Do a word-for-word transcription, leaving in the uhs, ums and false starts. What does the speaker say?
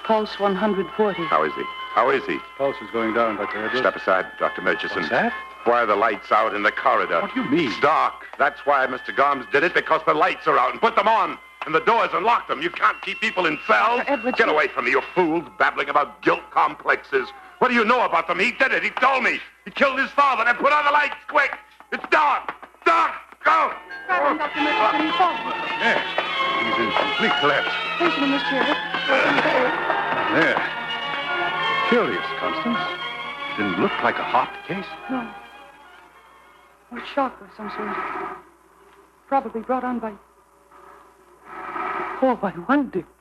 Pulse one forty. How is he? How is he? Pulse is going down, Doctor Edwards. Step aside, Doctor Murchison. What's that? Why are the lights out in the corridor? What do you mean? It's dark. That's why Mister Gomes did it, because the lights are out. And put them on. And the doors and lock them. You can't keep people in cells. Doctor Edwards, Get you... away from me, you fools, babbling about guilt complexes. What do you know about them? He did it. He told me. He killed his father. Now put on the lights, quick. It's dark. Dark. Go. Grab him, Doctor Murchison. He's falling. Yes. He's in complete collapse. Place him in this chair. There. Curious, Constance. Didn't look like a heart case. No. Or shock of some sort. Probably brought on by... Oh, by one, Dick.